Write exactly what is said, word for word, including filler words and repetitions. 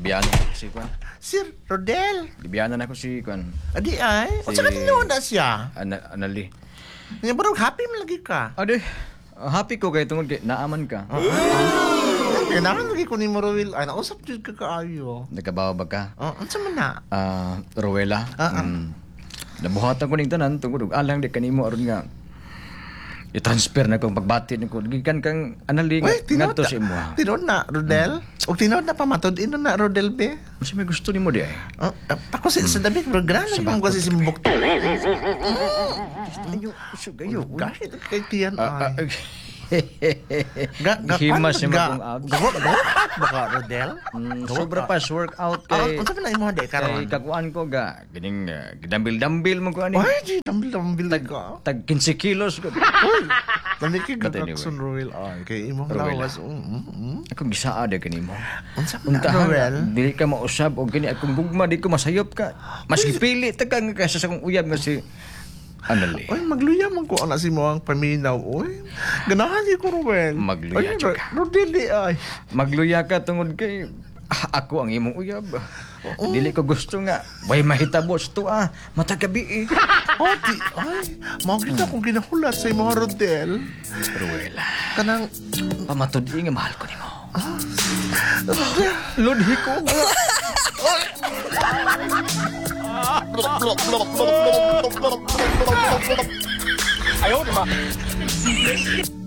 Gibiyanan ako si Kwan. Sir Rodel. Gibiyanan ako si Kwan. Adi ay. O Si- saka tinuod na siya. Ana, Anali. Nga barang happy mo lagi ka. Ade, happy ko kay tungod kay naaman ka. Kailangan lagi ko ni Morowil. Ay, nausap dyan ka kaayo. Nagkabawa ba ka? Oh, ano man na? Ah, Rowela. Ah, ah. Mm. Nabuhatan ko ning tanan tungod og alang di kanimo aron nga i-transfer na kong pagbati niko. Gikan kang Anali Uy, nga tinod ngadto na. sa imo. Tinod na, Rodel. O tinod na pamatod. Ino na, Rodel, be. Kasi may gusto nimo di ay. Oh, ako si sa David, programa naman ko kasi simbok to. Ayo, sugayo. Kahit kay tiyan Ah, ay. ah, Ga, ga, Himas paano yung ga- akong abs. Gawa, gawa ka baka, Rodel? Mm, Gawa sobra ka. pa workout Ah, kay ang sabi na imo de kay karon. kakuan ko ga gining uh, gidambil-dambil mo ko ani. Ay, di dambil-dambil ka. Tag fifteen kilos ko. Uy, Lamig But ka anyway. kakson, Roel. Ay, kay imong Roel, lawas. Mm, mm, mm. Ako gisaa de kanimo. Unsa man na, Unta Roel? dili ka mausab og kini akong gugma di ko masayop ka. Mas gipili ta ka nga kaysa sa akong uyab nga si Anali. Uy, magluya man ko ana si mo ang paminaw. Uy, ganahan di ko, Roel. Magluya, Ay, Chok. Ro- Rodel, di ay. Magluya ka tungod kay ah, ako ang imong uyab. Dili ko gusto nga way mahitabo sa tuwa matag gabi eh. Oh, di, ay. Makita kong ginahulat sa imong Rodel. Ruela, Kanang, pamatod nga mahal ko nimo. Rodel. Lodhi ko. Ayaw, di ba?